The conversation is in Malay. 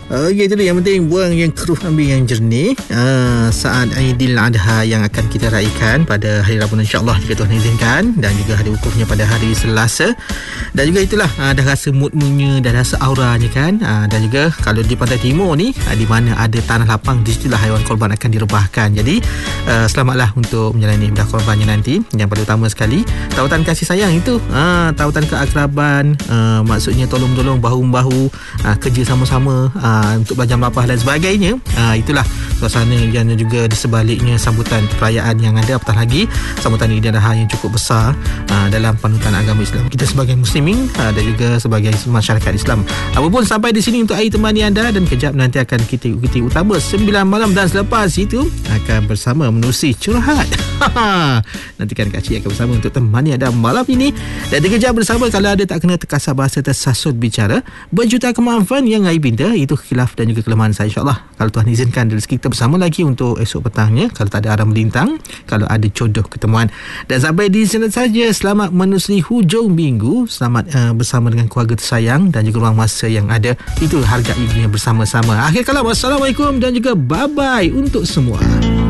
Okey, itu dia, yang penting buang yang keruh, ambil yang jernih. Saat Aidil Adha yang akan kita raikan pada hari Rabu insya-Allah, jika Tuhan izinkan, dan juga hari wukufnya pada hari Selasa. Dan juga itulah, dah rasa moodnya, dah rasa auranya kan. Dan juga kalau di Pantai Timur ni, di mana ada tanah lapang, di situlah haiwan korban akan direbahkan. Jadi selamatlah untuk menjalani bedah korbannya nanti. Yang paling utama sekali, tautan kasih sayang itu, tautan keakraban, maksudnya tolong-tolong, bahu-bahu, kerja sama-sama, untuk belajar melapah dan sebagainya. Itulah suasana yang juga di sebaliknya sambutan perayaan yang ada, apatah lagi sambutan Idul Adha yang cukup besar dalam panutan agama Islam kita sebagai muslimin, dan juga sebagai masyarakat Islam. Apapun, sampai di sini untuk air temani anda, dan kejap nanti akan kita ikuti utama 9 malam, dan selepas itu akan bersama menerusi curhat. Nantikan Kak Cik akan bersama untuk temani anda malam ini, dan dikejap bersama kalau ada tak kena terkasar bahasa, tersasut bicara, berjuta kemaafan yang air pinta, itu khilaf dan juga kelemahan saya, insyaAllah. Kalau Tuhan izinkan, rezeki kita bersama lagi untuk esok petangnya, kalau tak ada arah melintang, kalau ada jodoh ketemuan. Dan sampai di sini saja, selamat menelusuri hujung minggu, selamat bersama dengan keluarga tersayang, dan juga ruang masa yang ada, itu hargai bersama-sama. Akhir kalam, wassalamualaikum dan juga bye-bye untuk semua.